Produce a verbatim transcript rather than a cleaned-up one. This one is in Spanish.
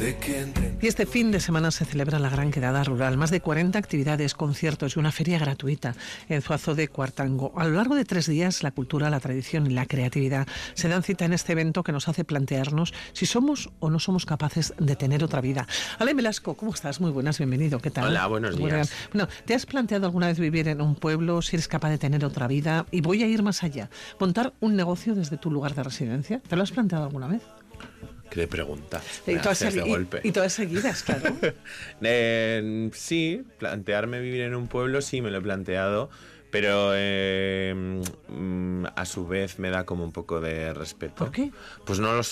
Y este fin de semana se celebra la Gran Quedada Rural. Más de cuarenta actividades, conciertos y una feria gratuita en Zuazo de Cuartango. A lo largo de tres días, la cultura, la tradición y la creatividad se dan cita en este evento que nos hace plantearnos si somos o no somos capaces de tener otra vida. Alain Velasco, ¿cómo estás? Muy buenas, bienvenido. ¿Qué tal? Hola, buenos días. Bueno, ¿te has planteado alguna vez vivir en un pueblo, si eres capaz de tener otra vida? Y voy a ir más allá. ¿Montar un negocio desde tu lugar de residencia? ¿Te lo has planteado alguna vez? ¿Qué de pregunta? Y todas, de y, golpe. y todas seguidas, claro. eh, sí, plantearme vivir en un pueblo, sí, me lo he planteado, pero eh, a su vez me da como un poco de respeto. ¿Por qué? Pues no lo